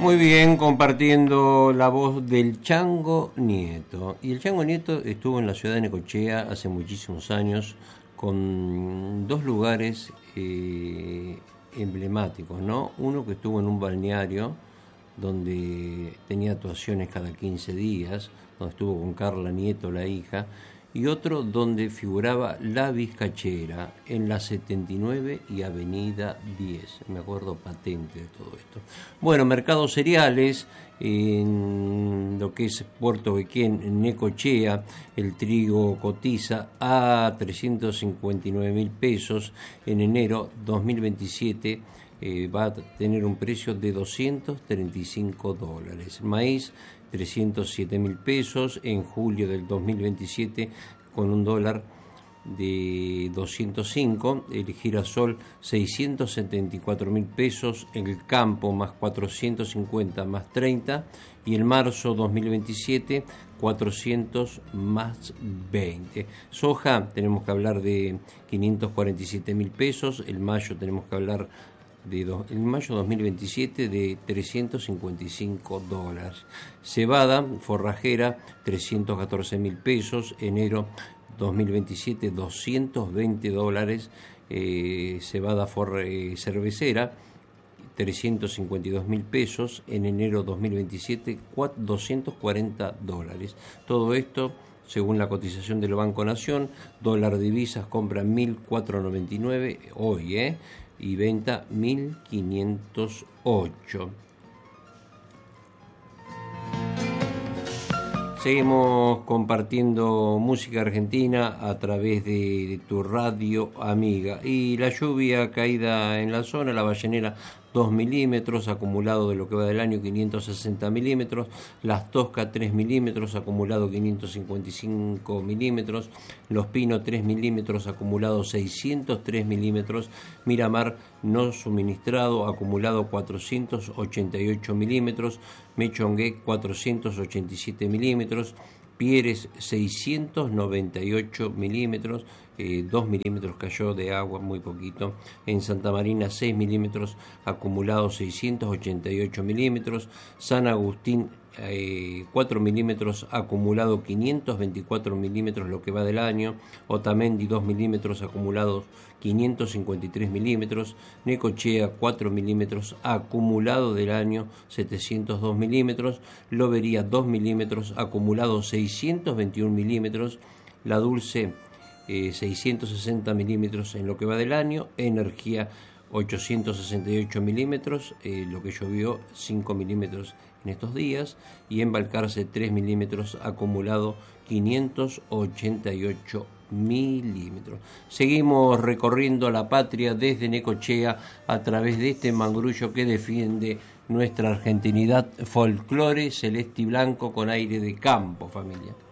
Muy bien, compartiendo la voz del Chango Nieto. Y el Chango Nieto estuvo en la ciudad de Necochea hace muchísimos años con dos lugares emblemáticos, ¿no? Uno que estuvo en un balneario donde tenía actuaciones cada 15 días, donde estuvo con Carla Nieto, la hija, y otro donde figuraba La Vizcachera, en la 79 y Avenida 10. Me acuerdo patente de todo esto. Bueno, mercados cereales, en lo que es Puerto Bequén, en Necochea, el trigo cotiza a 359.000 pesos. En enero 2027 va a tener un precio de $235. Maíz, 307.000 pesos. En julio del 2027, con un dólar de 205. El girasol, 674.000 pesos. El campo, más 450 más 30. Y el marzo 2027, 400 más 20. Soja, tenemos que hablar de 547.000 pesos. El mayo tenemos que hablar en mayo 2027 de $355. Cebada forrajera, 314.000 pesos. Enero 2027, $220. Cebada cervecera, 352.000 pesos. En enero 2027, $240. Todo esto según la cotización del Banco Nación. Dólar divisas, compra 1.499 hoy, y venta 1.508. Seguimos compartiendo música argentina a través de tu radio amiga. Y la lluvia caída en la zona, La Ballenera, 2 milímetros, acumulado de lo que va del año 560 milímetros, Las Toscas 3 milímetros, acumulado 555 milímetros, Los Pinos 3 milímetros, acumulado 603 milímetros, Miramar no suministrado, acumulado 488 milímetros, Mechongué 487 milímetros, Pieres 698 milímetros, 2 milímetros cayó de agua, muy poquito. En Santa Marina 6 milímetros, acumulado 688 milímetros. San Agustín 4 milímetros, acumulado 524 milímetros lo que va del año. Otamendi 2 milímetros, acumulados 553 milímetros. Necochea 4 milímetros, acumulado del año 702 milímetros. Lobería 2 milímetros, acumulado 621 milímetros. La Dulce 660 milímetros en lo que va del año. Energía 868 milímetros, lo que llovió 5 milímetros en estos días. Y en Balcarce 3 milímetros, acumulado 588 milímetros. Seguimos recorriendo la patria desde Necochea a través de este mangrullo que defiende nuestra argentinidad, folclore celeste y blanco con aire de campo, familia.